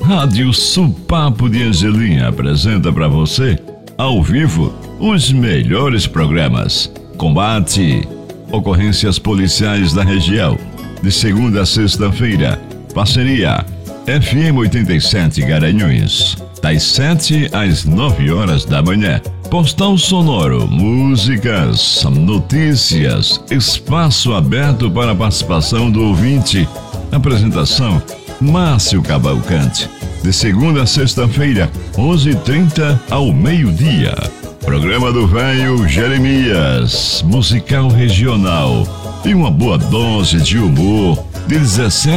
Rádio Supapo de Angelim apresenta para você, ao vivo, os melhores programas. Combate, ocorrências policiais da região. De segunda a sexta-feira, parceria FM 87 Garanhuns. Das 7 às 9 horas da manhã. Postal sonoro, músicas, notícias, espaço aberto para a participação do ouvinte. Apresentação, Márcio Cavalcante. De segunda a sexta-feira, 11h30 ao meio-dia. Programa do Velho Jeremias, musical regional. E uma boa dose de humor, de 17